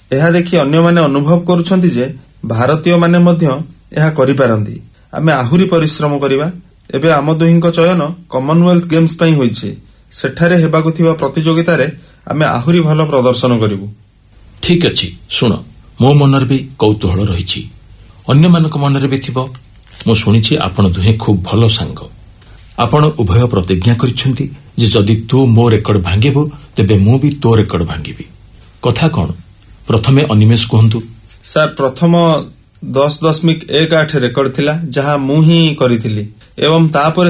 ଏହା ଦେଖି ଅନ୍ୟମାନେ ଅନୁଭବ କରୁଛନ୍ତି ଯେ ଭାରତୀୟମାନେ ମଧ୍ୟ ଏହା କରିପାରନ୍ତି। ଆମେ ଆହୁରି ପରିଶ୍ରମ କରିବା। ଏବେ ଆମ ଦୁହିଁଙ୍କ ଚୟନ କମନୱେଲ୍ଥ ଗେମ୍ସ ପାଇଁ ହୋଇଛି। ସେଠାରେ ହେବାକୁ ଥିବା ପ୍ରତିଯୋଗିତାରେ ଆମେ ଆହୁରି ଭଲ ପ୍ରଦର୍ଶନ କରିବୁ। ଠିକ୍ ଅଛି, ଶୁଣ, ମୋ ମନରେ ବି କୌତୂହଳ ରହିଛି, ଅନ୍ୟମାନଙ୍କ ମନରେ ବି ଥିବ। ମୁଁ ଶୁଣିଛି ଆପଣ ଦୁହେଁ ଖୁବ୍ ଭଲ ସାଙ୍ଗ। ଆପଣ ଉଭୟ ପ୍ରତିଜ୍ଞା କରିଛନ୍ତି ଯେ ଯଦି ତୁ ମୋ ରେକର୍ଡ ଭାଙ୍ଗିବୁ ତେବେ ମୁଁ ବି ତୋ ରେକର୍ଡ ଭାଙ୍ଗିବି। କଥା କ'ଣ? ପ୍ରଥମେ ଅନିମେଷ କୁହନ୍ତୁ। ସାର୍, ପ୍ରଥମ 10.18 ରେକର୍ଡ ଥିଲା ଯାହା ମୁଁ ହିଁ କରିଥିଲି ଏବଂ ତାପରେ